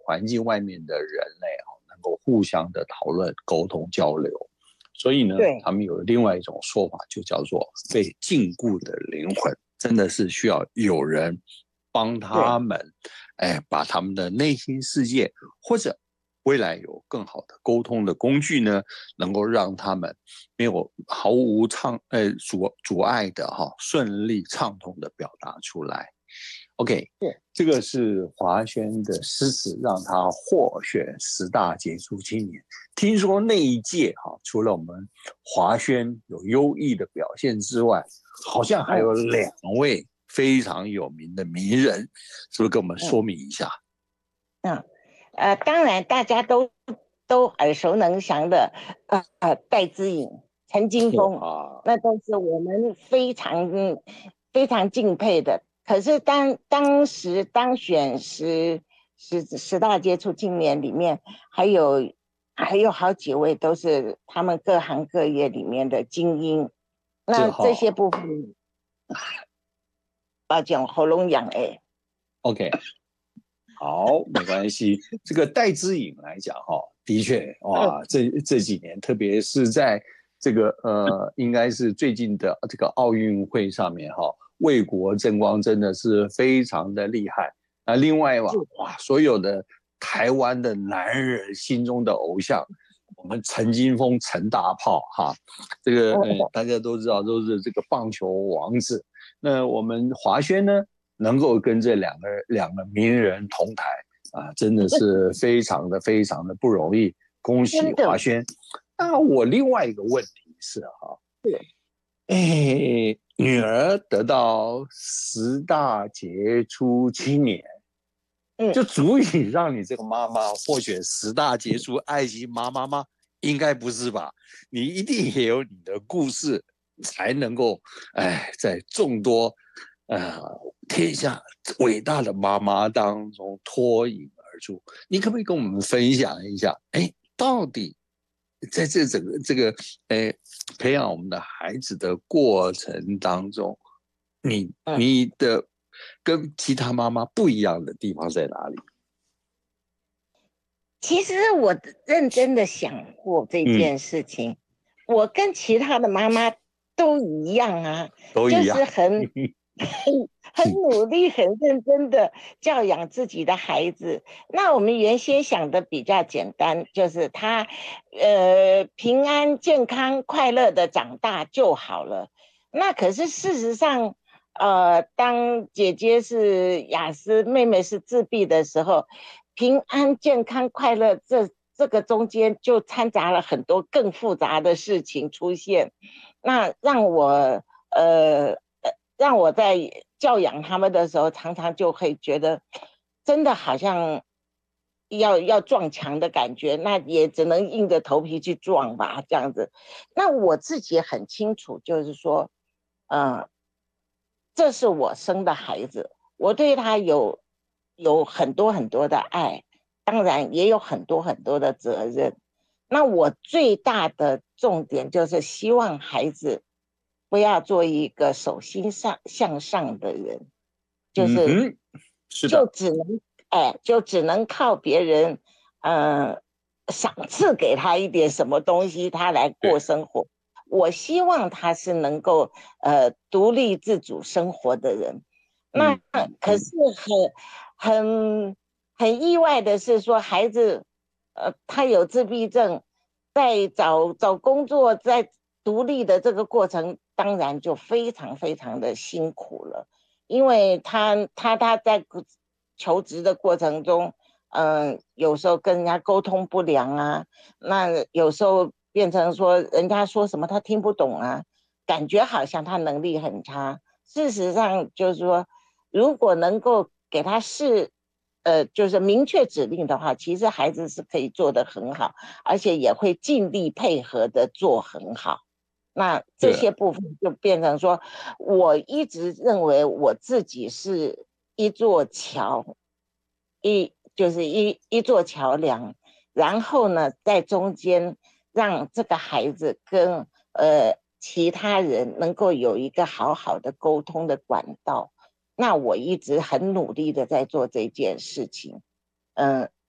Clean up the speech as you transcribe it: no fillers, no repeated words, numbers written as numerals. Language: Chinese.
环境外面的人类能够互相的讨论、沟通、交流。所以呢，他们有另外一种说法，就叫做被禁锢的灵魂，真的是需要有人帮他们，把他们的内心世界或者未来有更好的沟通的工具呢，能够让他们没有毫无阻碍的顺利畅通的表达出来。OK， 这个是华轩的诗词让他获选10大杰出青年。听说那一届除了我们华轩有优异的表现之外，好像还有2位非常有名的名人，是不是跟我们说明一下？ 当然大家都耳熟能详的戴资颖、陈金峰，那都是我们非常敬佩的。可是当时当选10大杰出青年里面，还有好几位都是他们各行各业里面的精英。那这些部分，抱歉，喉咙痒 OK， 好，没关系。这个戴资颖来讲的确哇，这几年，特别是在这个应该是最近的这个奥运会上面为国争光，真的是非常的厉害。那另外哇，所有的台湾的男人心中的偶像，我们陈金锋陈大炮这个大家都知道都是这个棒球王子。那我们华轩呢，能够跟这两个名人同台真的是非常的不容易，恭喜华轩。那我另外一个问题是女儿得到10大杰出青年，就足以让你这个妈妈获选10大杰出爱心妈妈吗？应该不是吧？你一定也有你的故事，才能够在众多天下伟大的妈妈当中脱颖而出。你可不可以跟我们分享一下？到底在这整个这个培养我们的孩子的过程当中，你的跟其他妈妈不一样的地方在哪里？ 其实我认真的想过这件事情，我跟其他的妈妈都一样啊，就是很努力、很认真的教养自己的孩子。那我们原先想的比较简单，就是他平安、健康、快乐的长大就好了。那可是事实上，当姐姐是雅思，妹妹是自闭的时候，平安、健康、快乐这个中间就掺杂了很多更复杂的事情出现，那让我在教养他们的时候，常常就会觉得，真的好像要撞墙的感觉，那也只能硬着头皮去撞吧，这样子。那我自己很清楚，就是说，这是我生的孩子，我对他有很多很多的爱，当然也有很多很多的责任。那我最大的重点就是希望孩子不要做一个手心向上的人，就是就只能靠别人赏赐给他一点什么东西，他来过生活。我希望他是能够独立自主生活的人。那可是很意外的是说，孩子他有自闭症，在找工作，在独立的这个过程，当然就非常非常的辛苦了，因为他在求职的过程中，有时候跟人家沟通不良啊，那有时候变成说人家说什么他听不懂啊，感觉好像他能力很差。事实上就是说，如果能够给他就是明确指令的话，其实孩子是可以做得很好，而且也会尽力配合的做很好。那这些部分就变成说，我一直认为我自己是一座桥，就是一座桥梁，然后呢，在中间让这个孩子跟其他人能够有一个好好的沟通的管道。那我一直很努力的在做这件事情，